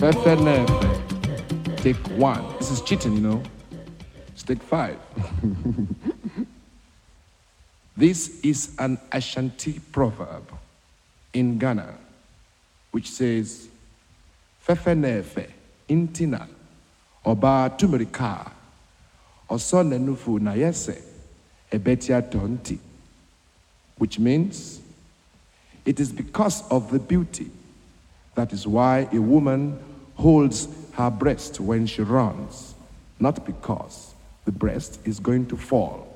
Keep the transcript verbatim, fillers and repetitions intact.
Fefe nefe. Take one. This is cheating, you know. Let's take five. This is an Ashanti proverb in Ghana, which says, Fefe nefe, intina, oba tumerika, oso nenufu na yese, ebetia tonti, which means, it is because of the beauty. That is why a woman holds her breast when she runs, not because the breast is going to fall.